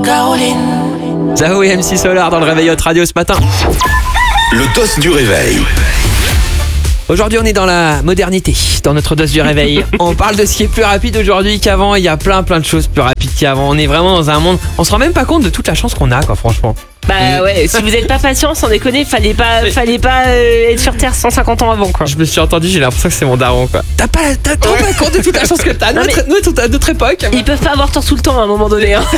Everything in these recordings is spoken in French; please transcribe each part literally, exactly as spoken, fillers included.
Caroline. Zao et M C Solar dans le réveil Hot Radio ce matin. Le dos du réveil. Aujourd'hui, on est dans la modernité, dans notre dose du réveil. On parle de ce qui est plus rapide aujourd'hui qu'avant. Il y a plein plein de choses plus rapides qu'avant. On est vraiment dans un monde. On se rend même pas compte de toute la chance qu'on a, quoi, franchement. Bah ouais, si vous êtes pas patient, sans déconner, fallait pas, fallait pas euh, être sur Terre cent cinquante ans avant, quoi. Je me suis entendu, j'ai l'impression que c'est mon daron, quoi. T'as pas, t'as, t'as pas compte de toute la chance que t'as. Non, Notre, mais- notre, notre, notre époque. Ils peuvent pas avoir tort tout le temps à un moment donné. Hein. C'est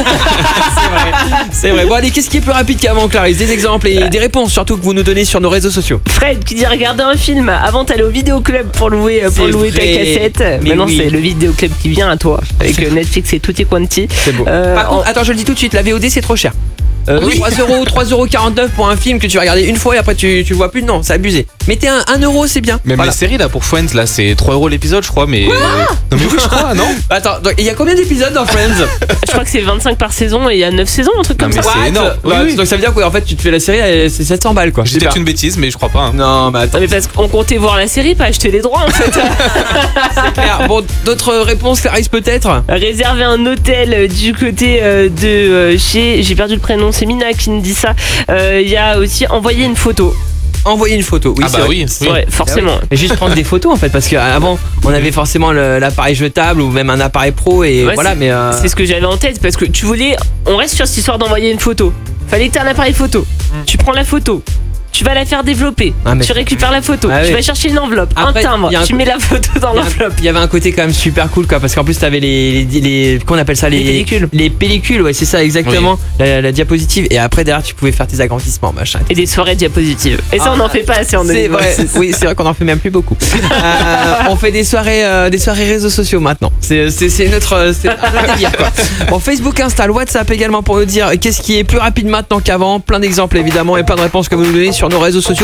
vrai. C'est vrai. Bon, allez, qu'est-ce qui est plus rapide qu'avant, Clarisse? Des exemples et des réponses, surtout que vous nous donnez sur nos réseaux sociaux. Fred qui dit regarder un film. Avant t'allais au vidéoclub pour louer, pour C'est louer ta vrai. cassette. Mais Maintenant oui. c'est le vidéoclub qui vient à toi avec euh, Netflix et tutti quanti. C'est beau. Euh, Par contre, en- attends, je le dis tout de suite, la V O D c'est trop cher. Euh, Oui. trois euros, trois euros quarante-neuf pour un film que tu vas regarder une fois et après tu, tu le vois plus. Non, c'est abusé. Mettez un, un euro, c'est bien. Même Voilà. les séries là pour Friends là c'est trois euros l'épisode je crois mais. Non mais oui je crois non. Attends, donc, il y a combien d'épisodes dans Friends? Je crois que c'est vingt-cinq par saison et il y a neuf saisons, un truc Non, comme mais ça. c'est What? énorme. Oui, Bah, oui. Donc ça veut dire quoi? En fait, tu te fais la série, elle- c'est sept cents balles quoi. J'ai C'est peut-être pas- une bêtise mais je crois pas. Hein. Non, mais attends. Non mais parce qu'on comptait voir la série, pas acheter les droits en fait. C'est clair. Bon, d'autres réponses, Clarisse peut-être? Réserver un hôtel euh, du côté euh, de euh, chez, j'ai perdu le prénom, c'est Mina qui me dit ça. Euh, Il y a aussi envoyer une photo. Envoyer une photo. Oui, Ah c'est bah vrai. oui. oui. Ouais, forcément. Et juste prendre des photos en fait, parce qu'avant on avait forcément le- l'appareil jetable ou même un appareil pro et Ouais, voilà, c'est- mais. euh, C'est ce que j'avais en tête parce que tu voulais. On reste sur cette histoire d'envoyer une photo. Fallait que tu aies un appareil photo. Tu prends la photo. Tu vas la faire développer. Ah, mais- Tu récupères la photo. Ah tu oui. vas chercher une enveloppe, Après, un timbre. il y a un Tu co- mets la photo dans Il y a- l'enveloppe. Il y avait un côté quand même super cool quoi, parce qu'en plus t'avais les, les, les qu'on appelle ça les, Les pellicules. les pellicules, ouais c'est ça exactement, la, la diapositive, et après derrière tu pouvais faire tes agrandissements machin. Et des soirées diapositives. Et ça, Ah, on n'en fait pas assez en C'est Nouvelle-Zélande. vrai, oui c'est vrai qu'on en fait même plus beaucoup. Euh, on fait des soirées, euh, des soirées réseaux sociaux maintenant. C'est c'est c'est notre, c'est notre délire quoi. Bon, Facebook, Insta, WhatsApp également pour nous dire qu'est-ce qui est plus rapide maintenant qu'avant. Plein d'exemples évidemment et plein de réponses que vous nous donnez sur nos réseaux sociaux.